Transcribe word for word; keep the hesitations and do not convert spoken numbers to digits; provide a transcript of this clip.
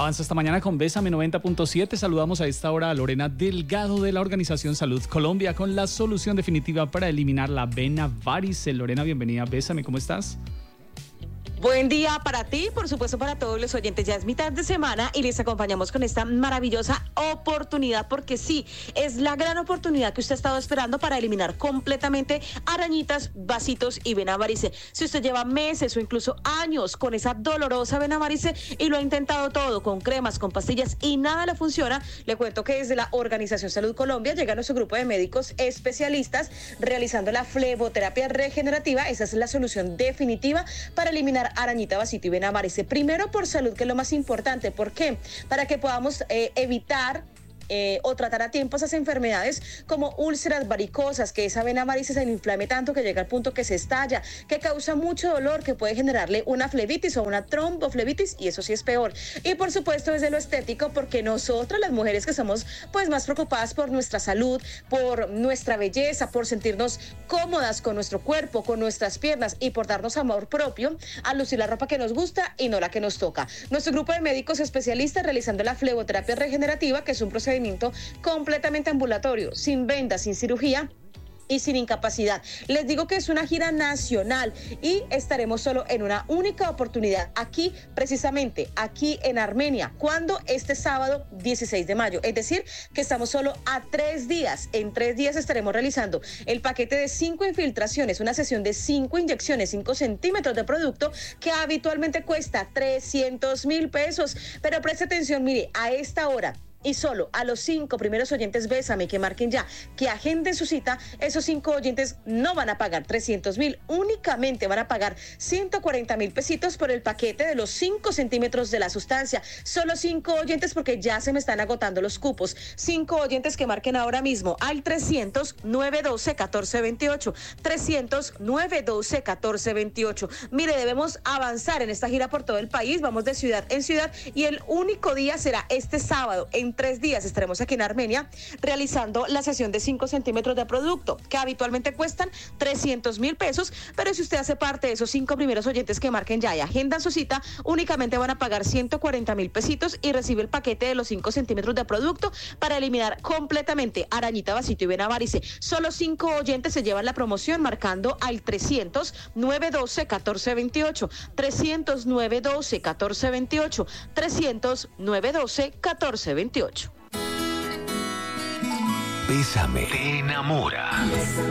Avanza esta mañana con Bésame noventa punto siete. Saludamos a esta hora a Lorena Delgado de la Organización Salud Colombia con la solución definitiva para eliminar la vena varice. Lorena, bienvenida a Bésame, ¿cómo estás? Buen día para ti, por supuesto para todos los oyentes. Ya es mitad de semana y les acompañamos con esta maravillosa oportunidad, porque sí, es la gran oportunidad que usted ha estado esperando para eliminar completamente arañitas, vasitos y vena varice. Si usted lleva meses o incluso años con esa dolorosa vena varice y lo ha intentado todo, con cremas, con pastillas y nada le funciona, le cuento que desde la Organización Salud Colombia llega nuestro grupo de médicos especialistas realizando la fleboterapia regenerativa. Esa es la solución definitiva para eliminar arañita, vasito y vena varice. Primero por salud, que es lo más importante. ¿Por qué? Para que podamos eh, evitar Eh, o tratar a tiempo esas enfermedades como úlceras varicosas, que esa vena varice se le inflame tanto que llega al punto que se estalla, que causa mucho dolor, que puede generarle una flebitis o una tromboflebitis, y eso sí es peor. Y por supuesto desde lo estético, porque nosotras las mujeres que somos pues más preocupadas por nuestra salud, por nuestra belleza, por sentirnos cómodas con nuestro cuerpo, con nuestras piernas y por darnos amor propio, a lucir la ropa que nos gusta y no la que nos toca. Nuestro grupo de médicos especialistas realizando la fleboterapia regenerativa, que es un procedimiento completamente ambulatorio, sin vendas, sin cirugía y sin incapacidad. Les digo que es una gira nacional y estaremos solo en una única oportunidad aquí, precisamente aquí en Armenia. ¿Cuándo? Este sábado dieciséis de mayo. Es decir, que estamos solo a tres días. En tres días estaremos realizando el paquete de cinco infiltraciones, una sesión de cinco inyecciones, cinco centímetros de producto que habitualmente cuesta trescientos mil pesos. Pero preste atención, mire, a esta hora y solo a los cinco primeros oyentes Bésame que marquen ya, que agenden su cita, esos cinco oyentes no van a pagar trescientos mil, únicamente van a pagar ciento cuarenta mil pesitos por el paquete de los cinco centímetros de la sustancia. Solo cinco oyentes, porque ya se me están agotando los cupos. Cinco oyentes que marquen ahora mismo al trescientos, nueve doce, catorce veintiocho. trescientos, nueve doce, catorce veintiocho. Mire, debemos avanzar en esta gira por todo el país. Vamos de ciudad en ciudad y el único día será este sábado. En tres días estaremos aquí en Armenia realizando la sesión de cinco centímetros de producto, que habitualmente cuestan trescientos mil pesos, pero si usted hace parte de esos cinco primeros oyentes que marquen ya y agendan su cita, únicamente van a pagar ciento cuarenta mil pesitos y recibe el paquete de los cinco centímetros de producto para eliminar completamente arañita, vasito y vena varice. Solo cinco oyentes se llevan la promoción marcando al trescientos, nueve doce, catorce veintiocho, trescientos, nueve doce, catorce veintiocho, trescientos, nueve doce, catorce veintiocho. Bésame, te enamora.